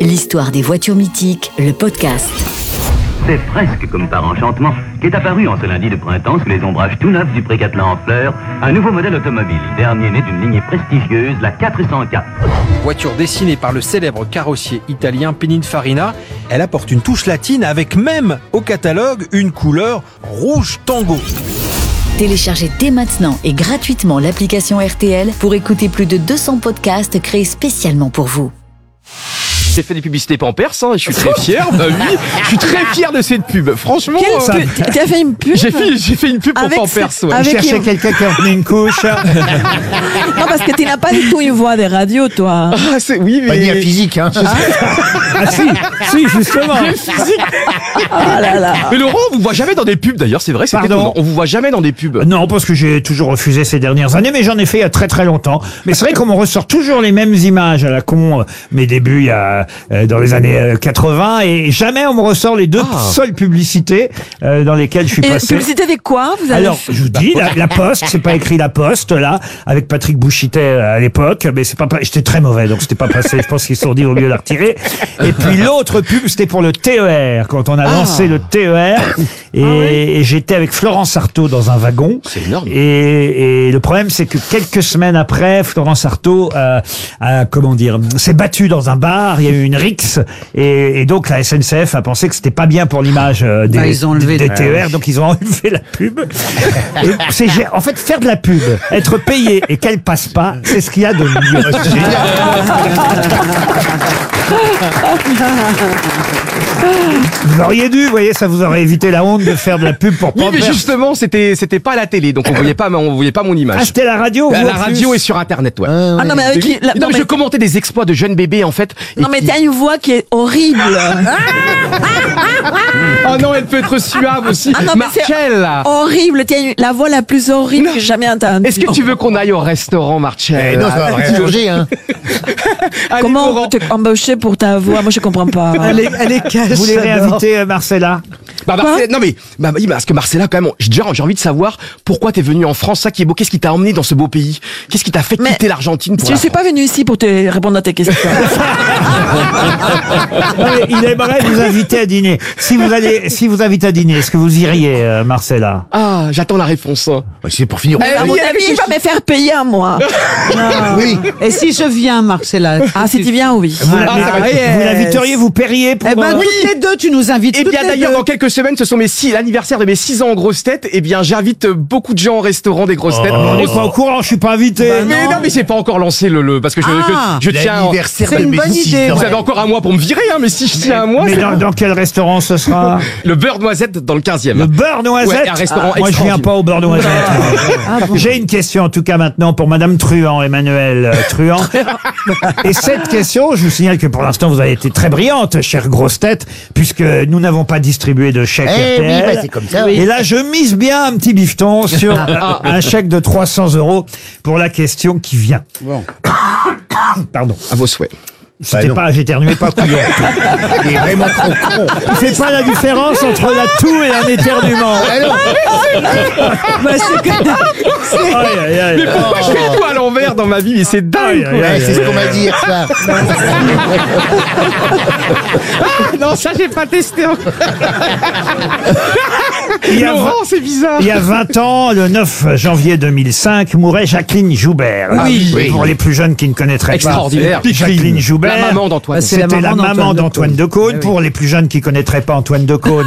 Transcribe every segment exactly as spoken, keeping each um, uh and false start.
l'histoire des voitures mythiques, le podcast. C'est presque comme par enchantement qu'est apparu en ce lundi de printemps sous les ombrages tout neufs du Pré-Catelan en fleurs un nouveau modèle automobile, dernier né d'une lignée prestigieuse, la quatre cent quatre. Voiture dessinée par le célèbre carrossier italien Pininfarina, elle apporte une touche latine avec même au catalogue une couleur rouge tango. Téléchargez dès maintenant et gratuitement l'application R T L pour écouter plus de deux cents podcasts créés spécialement pour vous. J'ai fait des publicités Pampers, hein, et je suis très fier. Bah oui, je suis très fier de cette pub. Franchement, Quel, euh, tu as fait une pub j'ai fait, j'ai fait une pub pour Avec Pampers. ce- Ouais. avec- Je cherchais quelqu'un qui en tenait une couche. Non, parce que tu n'as pas du tout une voix de radio, toi. Ah, c'est oui, mais Pas dire physique, hein. Ah si, si justement. Ah là là. Mais Laurent, on vous voit jamais dans des pubs. D'ailleurs, c'est vrai, c'est Pardon étonnant. On vous voit jamais dans des pubs. Non, parce que j'ai toujours refusé ces dernières années, mais j'en ai fait il y a très très longtemps. Mais c'est vrai qu'on me ressort toujours les mêmes images à la con, euh, mes débuts il y a euh, dans les années euh, quatre-vingts, et jamais on me ressort les deux Ah. seules publicités euh, dans lesquelles je suis Et passé. publicité de quoi vous avez Alors, fait je vous dis, la, la Poste, c'est pas écrit la Poste, là, avec Patrick Bouchitet euh, à l'époque, mais c'est pas, pas- j'étais très mauvais, donc c'était pas passé, je pense qu'ils se sont dit au mieux de la retirer. Et puis l'autre pub, c'était pour le T E R, quand on a lancé le T E R, et, et j'étais avec Florence Artaud dans un wagon. C'est énorme. Et, et le problème, c'est que quelques semaines après, Florence Artaud euh, a, comment dire, s'est battue dans un bar, il y a eu une rixe, et, et donc la S N C F a pensé que c'était pas bien pour l'image euh, des, Bah, ils ont enlevé des le- T E R, donc ils ont enlevé la pub. Et c'est gé- en fait, faire de la pub, être payé et qu'elle passe pas, c'est ce qu'il y a de mieux. Vous auriez dû, vous voyez, ça vous aurait évité la honte de faire de la pub pour Oui, mais Pampers. justement, c'était, c'était pas à la télé, donc on voyait pas, on voyait pas mon Ah, image. c'était la radio, À vous, la en radio plus et sur Internet, ouais. Ah non, mais avec qui- la- non, non, mais mais- je commentais des exploits de jeunes bébés, en fait. et Non, mais qui- t'as une voix qui est horrible. Oh non, elle peut être suave aussi. Ah non, mais c'est Marcel, là. horrible. T'as une- la voix la plus horrible que j'ai jamais entendue. Est-ce que tu veux qu'on aille au restaurant, Marcel? Eh non, ça va rien changer, hein. Allez, Comment Laurent. on peut t'embaucher pour ta voix? Moi, je comprends pas. Elle est, elle est cash. Vous voulez j'adore. réinviter euh, Marcella? Bah, Marcella, non mais, bah, oui, parce que Marcella, quand même, j'ai déjà, j'ai envie de savoir pourquoi t'es venu en France, ça qui est beau. Qu'est-ce qui t'a emmené dans ce beau pays? Qu'est-ce qui t'a fait Mais quitter l'Argentine pour Je la ne suis pas venu ici pour te répondre à tes questions. Ouais, il aimerait vous inviter à dîner. Si vous allez, si vous invite à dîner, est-ce que vous iriez, euh, Marcella? Ah, j'attends la réponse. hein. C'est pour finir. À mon oui, avis, il va me faire payer à moi. Oui. Et si je viens, Marcella? Ah, si tu viens, oui. Vous, Ah, ça va être- vous l'inviteriez, vous paieriez pour... Eh ben, euh, toutes les deux, tu nous invites. Eh toutes bien les d'ailleurs deux. dans quelques semaines ce sont mes six l'anniversaire de mes six ans en grosses têtes. Eh bien j'invite beaucoup de gens au restaurant des grosses têtes. On n'est pas au courant, je suis pas invité. Mais non mais j'ai pas encore lancé le, le parce que je, Ah, je, je tiens. L'anniversaire C'est de une mes bonne six idée, ans. Vous avez encore un mois pour me virer hein, mais si je tiens un mois. Mais c'est dans, bon. dans quel restaurant ce sera? Le beurre noisette dans le quinzième. Le beurre noisette. Ouais, un restaurant Ah, moi, je viens extraordinaire. pas au beurre noisette. J'ai une question, en tout cas, maintenant, pour Madame Truand, Emmanuel euh, Truand. Et cette question, je vous signale que pour l'instant, vous avez été très brillante, chère grosse tête, puisque nous n'avons pas distribué de chèque Eh R T oui, L. bah, c'est comme ça. Et là, je mise bien un petit bifton sur un, un chèque de trois cents euros pour la question qui vient. Bon. Pardon. À vos souhaits. C'était non. pas, j'éternuais pas couillon. Il est vraiment trop con. Il fait pas la différence entre la toux et un éternuement. Bah, c'est que- Aïe, aïe, aïe. Pourquoi je fais tout à l'envers dans ma vie mais c'est dingue. Aïe, quoi. aïe, Ouais, aïe, c'est ce aïe. qu'on m'a dit hier soir. Non ça j'ai pas testé. encore. Il y a Laurent c'est bizarre. Il y a vingt ans, le neuf janvier deux mille cinq, mourait Jacqueline Joubert. Ah oui. oui. Pour les plus jeunes qui ne connaîtraient Extraordinaire. pas Jacqueline Joubert. La maman d'Antoine. C'est la C'était la maman maman d'Antoine d'Antoine Decaune. Decaune. Eh oui. Pour les plus jeunes qui connaîtraient pas Antoine Decaune.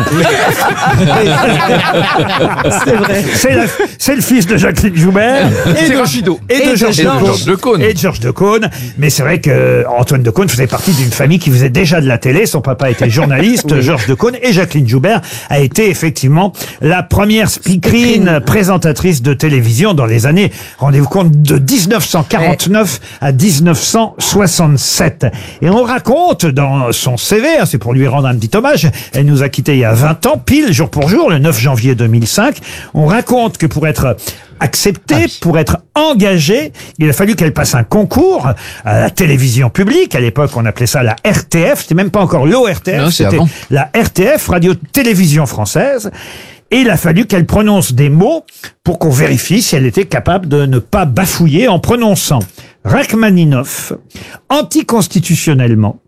C'est vrai. C'est la- c'est le fils de Jacqueline Joubert. C'est de- Rapido. Et de Et de Georges Georges Decaune. Et de Georges Decaune. Mais c'est vrai que Antoine Decaune faisait partie d'une famille qui faisait déjà de la télé. Son papa était journaliste, Georges Decaune. Et Jacqueline Joubert a été effectivement la première speakerine présentatrice de télévision dans les années, rendez-vous compte, de dix-neuf cent quarante-neuf à dix-neuf cent soixante-sept. Et on raconte dans son C V, hein, c'est pour lui rendre un petit hommage, elle nous a quittés il y a vingt ans, pile jour pour jour, le neuf janvier deux mille cinq. On raconte que pour être acceptée, pour être engagée, il a fallu qu'elle passe un concours à la télévision publique. À l'époque, on appelait ça la R T F. C'était même pas encore l'O R T F, Non, c'est c'était avant. la R T F, Radio-Télévision Française. Et il a fallu qu'elle prononce des mots pour qu'on vérifie si elle était capable de ne pas bafouiller en prononçant Rachmaninoff, anticonstitutionnellement,